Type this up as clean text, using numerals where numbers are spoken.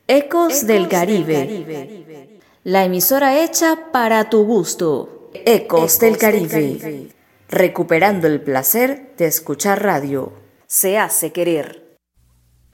Ecos del Caribe. La emisora hecha para tu gusto. Ecos del Caribe. Recuperando el placer de escuchar radio. Se hace querer.